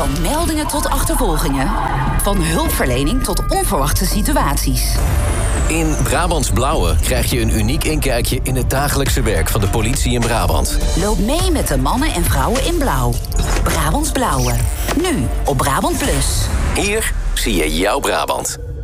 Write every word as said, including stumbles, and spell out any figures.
Van meldingen tot achtervolgingen. Van hulpverlening tot onverwachte situaties. In Brabants Blauwe krijg je een uniek inkijkje in het dagelijkse werk van de politie in Brabant. Loop mee met de mannen en vrouwen in blauw. Brabants Blauwe. Nu op Brabant Plus. Hier zie je jouw Brabant.